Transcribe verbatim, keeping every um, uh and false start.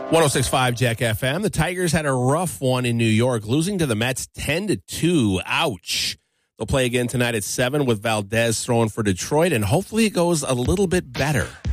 one oh six point five Jack F M. The Tigers had a rough one in New York, losing to the Mets ten to two. Ouch. They'll play again tonight at seven with Valdez throwing for Detroit, and hopefully it goes a little bit better.